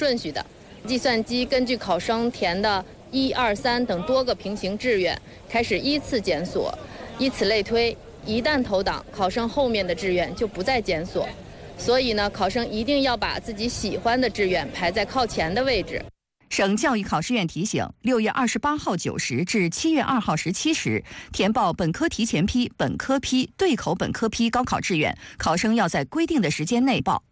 顺序的。计算机根据考生填的1、2、3等多个平行志愿开始依次检索，以此类推，一旦投档，考生后面的志愿就不再检索。所以呢，考生一定要把自己喜欢的志愿排在靠前的位置。 省教育考试院提醒，6月28号9时至7月2号17时，填报本科提前批、本科批、对口本科批高考志愿，考生要在规定的时间内报。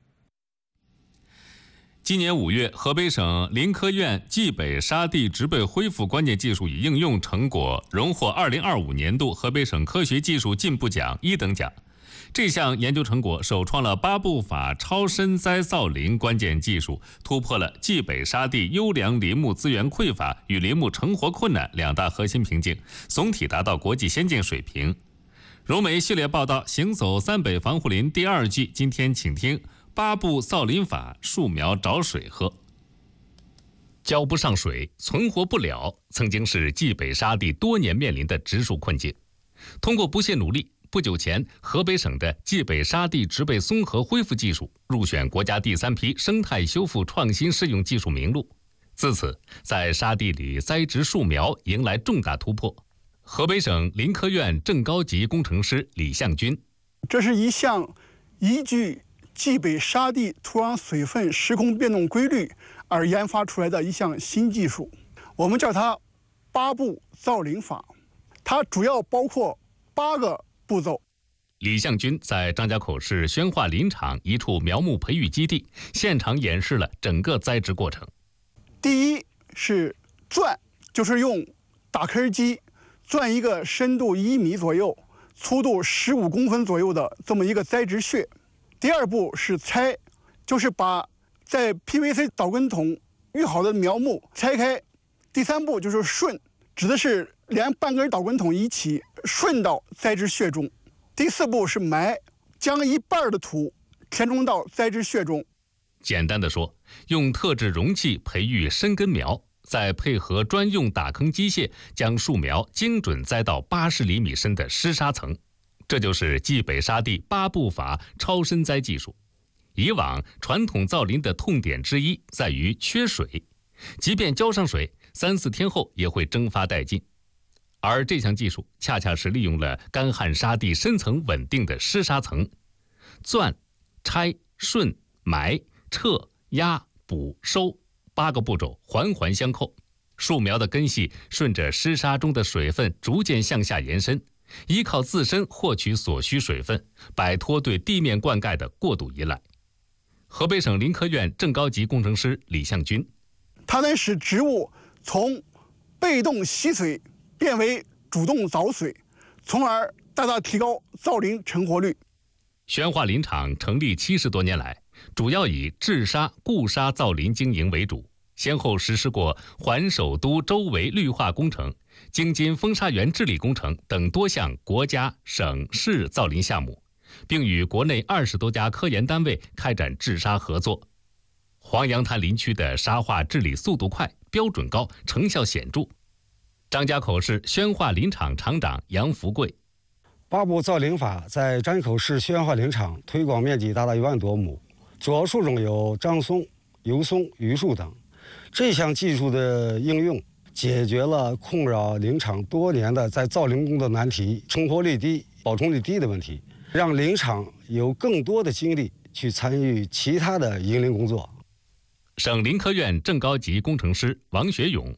今年5月，河北省林科院冀北沙地植被恢复关键技术与应用成果荣获2025年度河北省科学技术进步奖1等奖。这项研究成果首创了8步法超深栽造林关键技术，突破了冀北沙地优良林木资源匮乏与林木成活困难2大核心瓶颈，总体达到国际先进水平。融媒系列报道《行走三北防护林》第2季，今天请听8步造林法，树苗找水喝。浇不上水，存活不了，曾经是冀北沙地多年面临的植树困境。通过不懈努力，不久前，河北省的冀北沙地植被综合恢复技术入选国家第3批生态修复创新适用技术名录。自此，在沙地里栽植树苗迎来重大突破。河北省林科院正高级工程师李向军： 这是一项依据冀北沙地土壤水分时空变动规律而研发出来的一项新技术，我们叫它8步造林法。它主要包括8个步骤。 李向军在张家口市宣化林场一处苗木培育基地现场演示了整个栽植过程。 第一是钻，就是用打坑机钻一个深度1米左右、粗度15公分左右的这么一个栽植穴。第二步是拆，就是把在 PVC 导根筒育好的苗木拆开。第三步就是顺，指的是连半根导根筒一起顺到栽植穴中。第四步是埋，将一半的土填充到栽植穴中。 简单的说，用特制容器培育深根苗，再配合专用打坑机械，将树苗精准栽到80厘米深的湿沙层。这就是冀北沙地8步法超深栽技术。以往传统造林的痛点之一在于缺水，即便浇上水，3、4天后也会蒸发殆尽。而这项技术恰恰是利用了干旱沙地深层稳定的湿沙层，钻、拆、顺、埋、撤、压、补、收8个步骤环环相扣，树苗的根系顺着湿沙中的水分逐渐向下延伸，依靠自身获取所需水分，摆脱对地面灌溉的过度依赖。河北省林科院正高级工程师李向军： 它能使植物从被动吸水变为主动找水，从而大大提高造林成活率。 宣化林场成立70多年来，主要以治沙、固沙造林经营为主，先后实施过环首都周围绿化工程、京津风沙园治理工程等多项国家、省市造林项目，并与国内20多家科研单位开展治沙合作。黄杨滩林区的沙化治理速度快、标准高、成效显著。张家口市宣化林场厂长杨福贵 ：8步造林法在张家口市宣化林场推广面积达到1万多亩，主要树种有樟松、油松、榆树等。这项技术的应用，解决了困扰林场多年的在造林工作难题、成活率低、保存率低的问题，让林场有更多的精力去参与其他的营林工作。 省林科院正高级工程师王学勇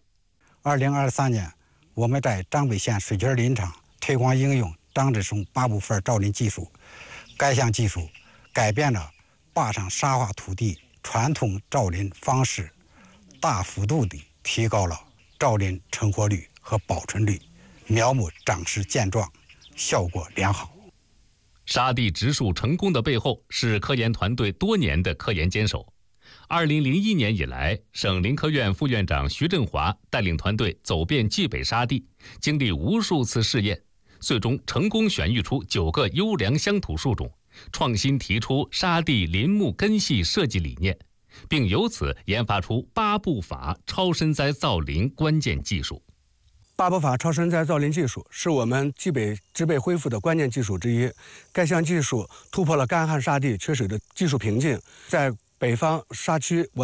：2023年，我们在张北县水泉林场推广应用张志松8步法造林技术。该项技术改变了坝上沙化土地传统造林方式，大幅度地提高了造林成活率和保存率，苗木长势健壮，效果良好。 沙地植树成功的背后是科研团队多年的科研坚守。2001年以来，省林科院副院长徐振华带领团队走遍冀北沙地，经历无数次试验，最终成功选育出9个优良乡土树种，创新提出沙地林木根系设计理念，并由此研发出8步法超深栽造林关键技术。 8步法超深栽造林技术是我们冀北植被恢复的关键技术之一。该项技术突破了干旱沙地缺水的技术瓶颈，在北方沙区